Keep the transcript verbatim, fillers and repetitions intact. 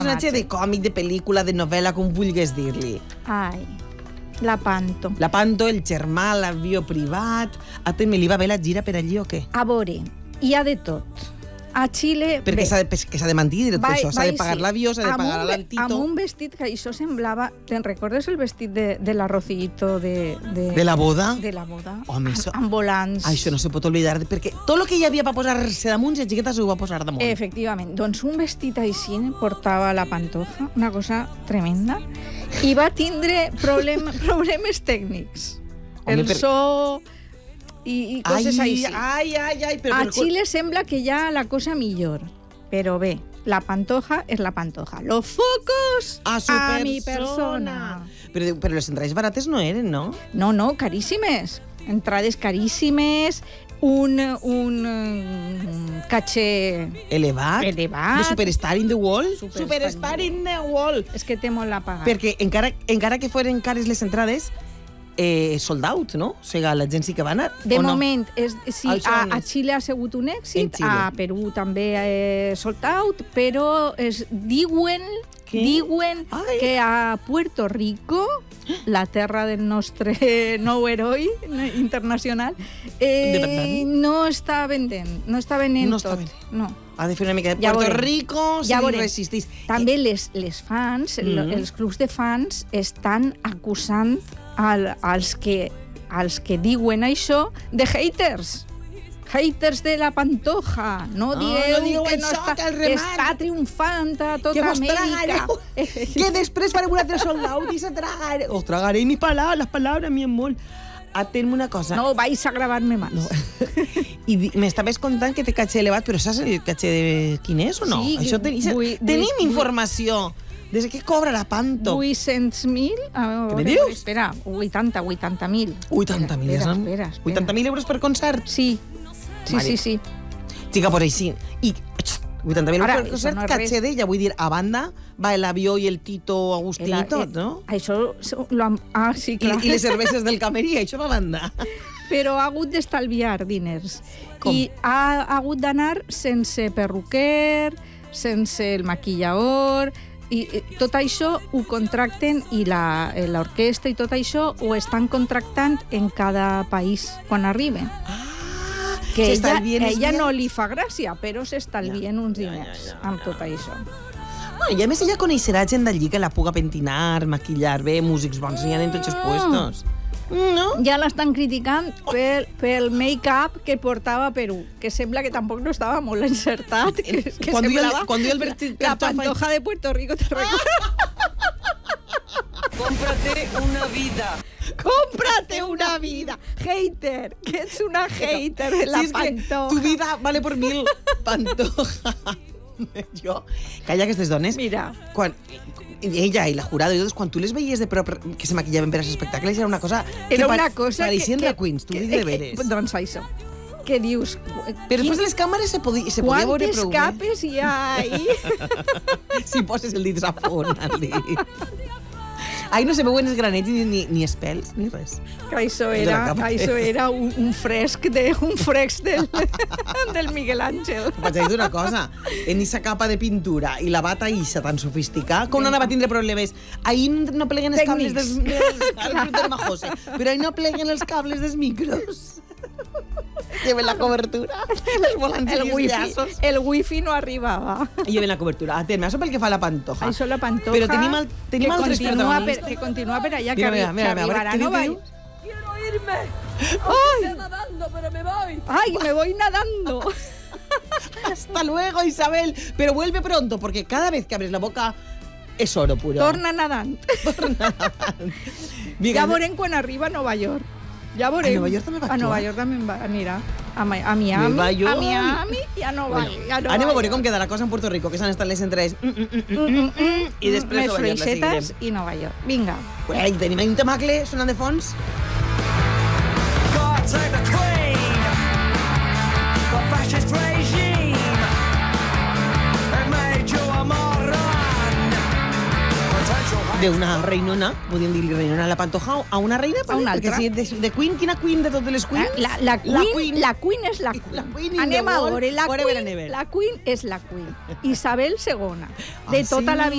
personatge de còmic, de pel·lícula, de novel·la, com vulguis dir-li. Ai, la Panto. La Panto, el germà, l'avió privat... A te me li va bé la gira per allí o què? A veure, hi ha de tot. A Xile... Perquè s'ha de, s'ha de mentir, tot vai, això. S'ha de pagar sí. l'avió, s'ha de Amb pagar un, l'antito. amb un vestit que això semblava... Te'n recordes el vestit de, de la Rocito de, de... De la boda? De la boda. Home, això... Amb volants. Això no se pot oblidar, perquè tot el que hi havia per posar-se damunt, la xiqueta s'ho va posar damunt. Efectivament. Doncs un vestit així portava la Pantoja, una cosa tremenda, i va tindre problem, problemes tècnics. Home, el per... so... I, i coses ai, així. Ai, ai, ai, però... A per... Xile sembla que hi ha la cosa millor, però bé, la Pantoja és la Pantoja. Los focos a, a mi persona. Però, però les entrades barates no eren, no? No, no, caríssimes. Entrades caríssimes, un, un um, caché... Elevat. Elevat. De Superstar in the Wall. Superstar, Superstar in the Wall. És que té molt a pagar. Perquè encara, encara que foren cares les entrades, eh, sold out, no? O sigui, la gent sí que va anar, de o no? moment, és, sí, a, a Xile ha sigut un èxit, a Perú també eh, sold out, però es diuen, diuen que a Puerto Rico, la terra del nostre nou heroi internacional, eh, no està vendent, no està venent no tot. Està venent. No. Ha de fer una mica de ja Puerto veurem. Rico, ja si resistís. També les, les fans, mm-hmm. els clubs de fans, estan acusant al, als, que, als que diuen això de haters. Haters de la Pantoja. No, no dieu, no dieu que, això, no està, que, que està triomfant a tota que Amèrica. Que després farem un altre sold out i se tragaré. Os tragaré mis palabras, las palabras, mi amor. Atenme una cosa. No vais a gravar-me más. No. I m'estaves contant que té caché elevat, però saps el caché de quin és o no? Sí, Això ten... vull, tenim vull, informació. Des que cobra la Panto? vuit-cents mil? Què me dius? Espera, vuitanta, vuitanta mil. vuitanta mil, espera, espera, espera. vuitanta mil euros per concert? Sí, sí, Mari. sí, sí. Chica, por ahí sí. I vuitanta mil euros per concert, no caché d'ella. Vull dir, a banda va l'avió i el Tito Agustín i tot, no? Això... Lo, ah, sí, clar. I, I les cerveses del camerí, això va a banda. Però ha hagut d'estalviar diners. Com? I ha, ha hagut d'anar sense perruquer, sense el maquillador... I tot això ho contracten i l'orquestra i tot això ho estan contractant en cada país quan arriben. Ah, que ella, ella no li fa gràcia, però s'estalvien ja, uns diners ja, ja, ja, amb tot això. No, I a més ella coneixerà gent d'allí que la puga pentinar, maquillar bé, músics bons, n'hi ha en tots els puestos. No? Ja l'estan criticant pel, pel make-up que portava a Perú, que sembla que tampoc no estava molt encertat, que, que quan semblava el, el vestit, la Pantoja de Puerto Rico, te recuerdo. Cómprate una vida. Cómprate una vida. Hater, que ets una hater de la sí, Pantoja. Tu vida vale por mil, Pantoja. Jo, calla, aquestes dones... Mira. Quan... Ella i la jurada, i tot, quan tu les veies de prop que se maquillaven per als espectacles, era una cosa... Era una cosa que... Pareixien drag queens, tu dius de veres. Doncs això. Què dius? Però després de les càmeres se podia, se podia veure prou bé. Quantes capes hi ha ahí? Si poses el dit a fons, al dit. Ahí no se veuen els granets ni, ni, ni els pèls, ni res. Que això era, això era un, un fresc, de, un fresc del, del Miguel Ángel. Vaig a dir una cosa, en aquesta capa de pintura i la bata ixa tan sofisticada, com no anava a tindre problemes? Ahí no pleguen els cables dels... dels però ahí no pleguen els cables dels micros. Lleven la cobertura, els volants el i els wifi, llaços. El wifi no arribava. Lleven la cobertura. Atenme, això pel que fa a la Pantoja. Això la Pantoja, però tenim, el, tenim que, altres continua per, protagonistes. que continua per allà, mira, que, mira, mira, que arribarà, mira, no va? Quiero irme. Ay. Estoy nadando, pero me voy. Ay, me voy nadando. Hasta luego, Isabel. Pero vuelve pronto, porque cada vez que abres la boca és oro puro. Torna nadant. Torna nadant. Ja veurem quan arriba a Nova York. Ja veurem. A Nova York també va actuar? A Nova York també va, anirà. A, Mi a Miami, a Miami i a Nova York. Bueno, anem a veure com queda la cosa en Puerto Rico, que s'han estat les entrades. Mm, mm, mm, mm, mm, mm, I després Nova York la seguirem. I Nova York. Vinga. Uai, tenim un temacle sonant de fons. God save the Queen, the fascist regime, it made you a moron. D'una reinona, podríem dir-li reinona a la Pantoja, a una reina, a una altra. Perquè si de, de Queen, quina Queen de totes les Queens? La, la, queen, la, queen, la Queen és la Queen. La queen Anem a veure, la queen, queen, la Queen és la Queen. Isabel segona, de tota la vida.